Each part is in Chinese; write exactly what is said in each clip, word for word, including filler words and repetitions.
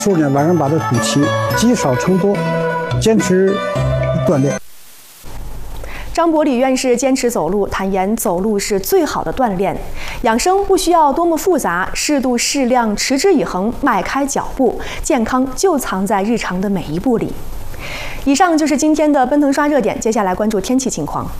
数呢，晚上把它补齐，积少成多，坚持锻炼。 张伯礼院士坚持走路，坦言走路是最好的锻炼。养生不需要多么复杂，适度适量，持之以恒，迈开脚步，健康就藏在日常的每一步里。以上就是今天的奔腾刷热点，接下来关注天气情况。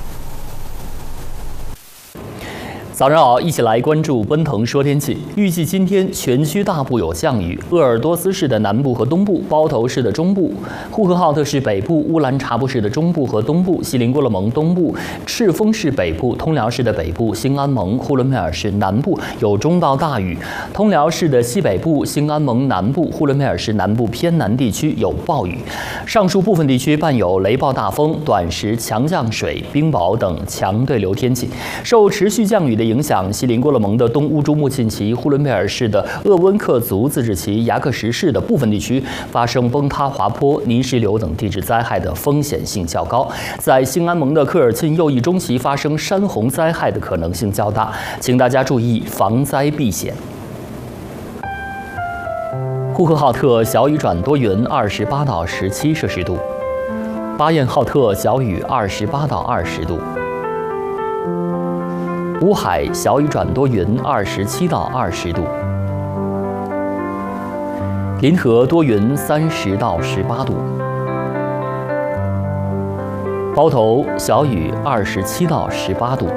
早上好，一起来关注奔腾说天气。预计今天全区大部有降雨，鄂尔多斯市的南部和东部，包头市的中部，呼和浩特市北部，乌兰察布市的中部和东部，锡林郭勒盟东部，赤峰市北部，通辽市的北部，兴安盟、呼伦贝尔市南部有中到大雨，通辽市的西北部、兴安盟南部、呼伦贝尔市南部偏南地区有暴雨。上述部分地区伴有雷暴大风、短时强降水、冰雹等强对流天气。受持续降雨的影响，锡林郭勒盟的东乌珠穆沁旗、呼伦贝尔市的鄂温克族自治旗、牙克什市的部分地区发生崩塌、滑坡、泥石流等地质灾害的风险性较高。在兴安盟的科尔沁右翼中旗发生山洪灾害的可能性较大，请大家注意防灾避险。呼和浩特小雨转多云，二十八到十七摄氏度；巴彦浩特小雨，二十八到二十度。乌海小雨转多云，二十七到二十度；临河多云，三十到十八度；包头小雨，二十七到十八度；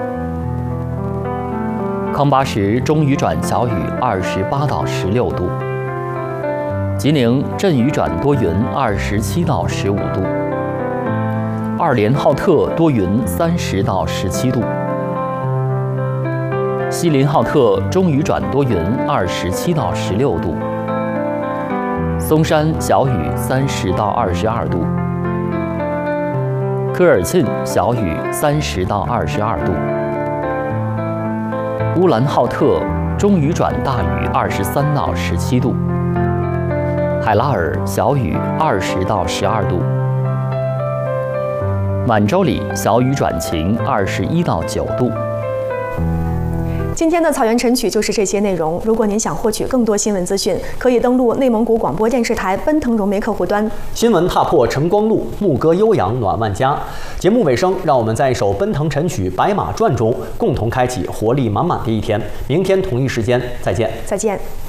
康巴什中雨转小雨，二十八到十六度；吉宁阵雨转多云，二十七到十五度；二连浩特多云，三十到十七度。锡林浩特中雨转多云，二十七到十六度；松山小雨，三十到二十二度；科尔沁小雨，三十到二十二度；乌兰浩特中雨转大雨，二十三到十七度；海拉尔小雨，二十到十二度；满洲里小雨转晴，二十一到九度。 今天的草原晨曲就是这些内容。如果您想获取更多新闻资讯，可以登录内蒙古广播电视台奔腾融媒客户端。 新闻踏破晨光路，牧歌悠扬暖万家。节目尾声，让我们在一首奔腾晨曲《白马传》中，共同开启活力满满的一天。明天同一时间再见。 再见。